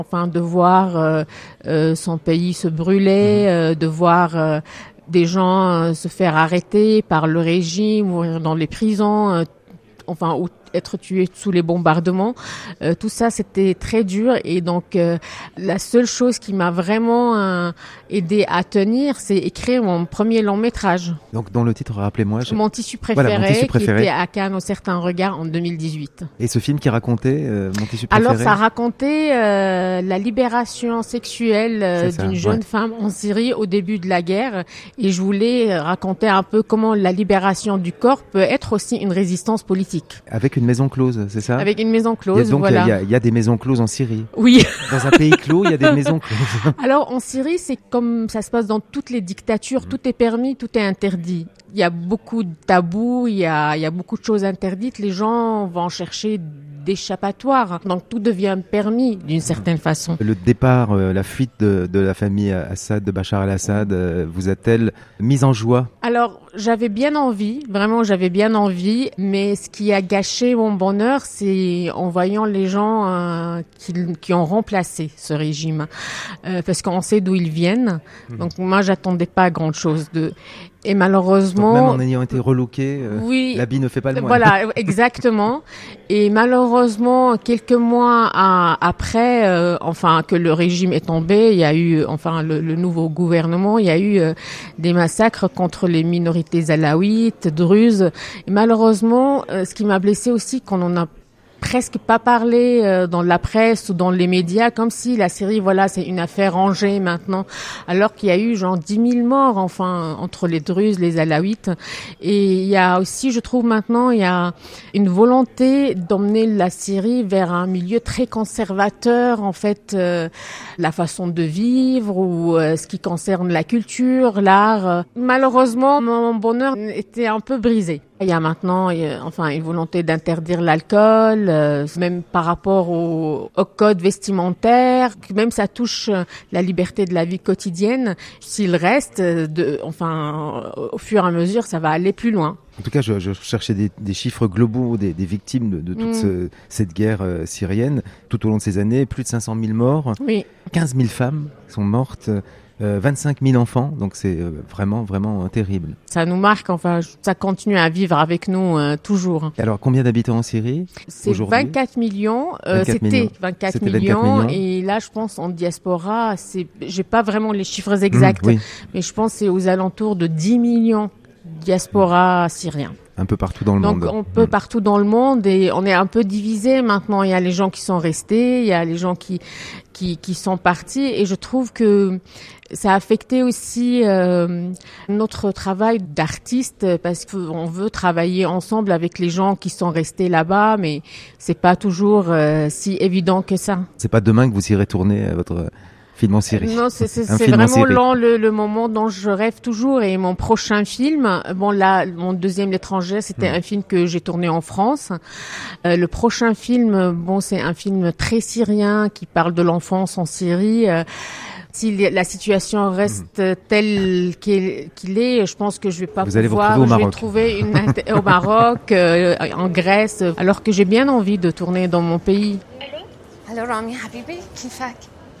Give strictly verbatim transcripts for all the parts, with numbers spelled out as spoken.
Enfin, de voir euh, euh, son pays se brûler, euh, de voir euh, des gens euh, se faire arrêter par le régime, mourir dans les prisons, euh, enfin, ou être tués sous les bombardements. Euh, tout ça, c'était très dur. Et donc, euh, la seule chose qui m'a vraiment euh, aidé à tenir, c'est écrire mon premier long métrage. Donc, dans le titre, rappelez-moi. Je... Mon tissu préféré, voilà, mon tissu préféré, qui était à Cannes au Certain Regard en deux mille dix-huit. Et ce film qui racontait euh, Mon tissu préféré. Alors, ça racontait euh, la libération sexuelle euh, d'une jeune ouais. femme en Syrie au début de la guerre. Et je voulais raconter un peu comment la libération du corps peut être aussi une résistance politique. Avec une maison close, c'est ça? Avec une maison close, il y a donc, voilà. Il y a, il y a des maisons closes en Syrie. Oui. Dans un pays clos, il y a des maisons closes. Alors, en Syrie, c'est comme ça se passe dans toutes les dictatures. Mmh. Tout est permis, tout est interdit. Il y a beaucoup de tabous, il y a, il y a beaucoup de choses interdites. Les gens vont chercher d'échappatoire. Donc, tout devient permis d'une certaine façon. Le départ, euh, la fuite de, de la famille Assad, de Bachar el-Assad, euh, vous a-t-elle mise en joie? Alors, j'avais bien envie, vraiment, j'avais bien envie, mais ce qui a gâché mon bonheur, c'est en voyant les gens euh, qui, qui ont remplacé ce régime. Euh, parce qu'on sait d'où ils viennent. Mmh. Donc, moi, j'attendais pas grand-chose d'eux. Et malheureusement... Donc même en ayant été relooké, euh, oui, l'habit ne fait pas le moine. Voilà, exactement. Et malheureusement, quelques mois à, après, euh, enfin que le régime est tombé, il y a eu, enfin le, le nouveau gouvernement, il y a eu euh, des massacres contre les minorités alaouites, druzes. Et malheureusement, euh, ce qui m'a blessée aussi, qu'on en a presque pas parlé euh, dans la presse ou dans les médias, comme si la Syrie, voilà, c'est une affaire rangée maintenant, alors qu'il y a eu genre dix mille morts, enfin, entre les Druzes, les Alaouites. Et il y a aussi, je trouve maintenant, il y a une volonté d'emmener la Syrie vers un milieu très conservateur, en fait, euh, la façon de vivre ou euh, ce qui concerne la culture, l'art. Malheureusement, mon bonheur était un peu brisé. Il y a maintenant, enfin, une volonté d'interdire l'alcool, euh, même par rapport au, au code vestimentaire, même ça touche la liberté de la vie quotidienne. S'il reste, de, enfin, au fur et à mesure, ça va aller plus loin. En tout cas, je, je cherchais des, des chiffres globaux des, des victimes de, de toute mmh. ce, cette guerre euh, syrienne. Tout au long de ces années, plus de cinq cent mille morts, oui. quinze mille femmes sont mortes. Euh, vingt-cinq mille enfants, donc c'est euh, vraiment, vraiment euh, terrible. Ça nous marque, enfin, ça continue à vivre avec nous euh, toujours. Alors, combien d'habitants en Syrie C'est vingt-quatre millions, euh, vingt-quatre c'était millions. vingt-quatre c'était millions, vingt-quatre millions, et là, je pense, en diaspora, c'est, j'ai pas vraiment les chiffres exacts, mmh, oui. mais je pense que c'est aux alentours de dix millions diaspora syriens. Un peu partout dans le Donc, monde. Donc, un peu mmh. partout dans le monde, et on est un peu divisé maintenant. Il y a les gens qui sont restés, il y a les gens qui, qui, qui sont partis, et je trouve que ça a affecté aussi euh, notre travail d'artiste, parce qu'on veut travailler ensemble avec les gens qui sont restés là-bas, mais c'est pas toujours euh, si évident que ça. C'est pas demain que vous irez tourner votre film en Syrie. Non, c'est, c'est, c'est vraiment lent, le, le moment dont je rêve toujours. Et mon prochain film, bon là, mon deuxième L'étranger, c'était mmh. un film que j'ai tourné en France. Euh, le prochain film, bon, c'est un film très syrien qui parle de l'enfance en Syrie. Euh, Si la situation reste mmh. telle qu'il est, je pense que je vais pas vous pouvoir. Allez vous je Maroc. vais trouver une inter- au Maroc, euh, en Grèce, alors que j'ai bien envie de tourner dans mon pays. Allô, Rami, habibi, كيفك؟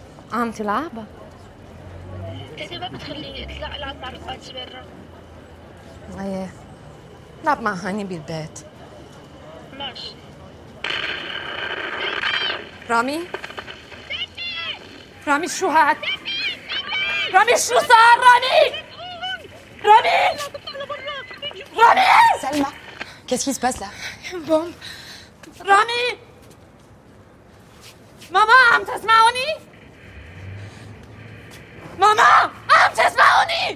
عم تلعب؟ إذا ما بتخليني أطلع ألعب مع رفقاتي برا. إيه، لعب مع هاني بالبيت. ماشي. رامي؟ رامي شو هاد؟ رامي شو صار رامي؟ رامي؟ رامي؟ Salma, qu'est-ce qui se passe là? Une bombe. رامي؟ ماما عم تسمعوني؟ ماما عم تسمعوني؟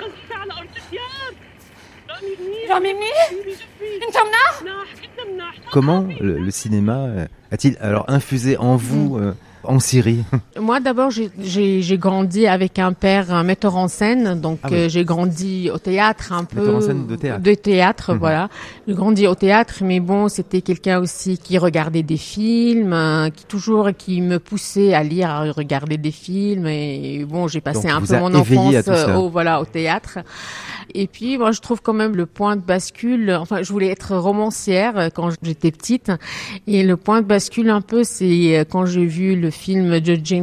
رامي منيح؟ انت مناح؟ Comment le, le cinéma a-t-il alors infusé en vous euh, en Syrie? Moi, d'abord, j'ai, j'ai, j'ai grandi avec un père, un metteur en scène. Donc, ah oui. euh, j'ai grandi au théâtre un peu. Metteur en scène de théâtre. De théâtre, mmh. voilà. J'ai grandi au théâtre, mais bon, c'était quelqu'un aussi qui regardait des films, euh, qui toujours, qui me poussait à lire, à regarder des films. Et bon, j'ai passé donc, un peu mon enfance euh, au, voilà, au théâtre. Et puis, moi, je trouve quand même le point de bascule, enfin, je voulais être romancière quand j'étais petite. Et le point de bascule un peu, c'est quand j'ai vu le film de James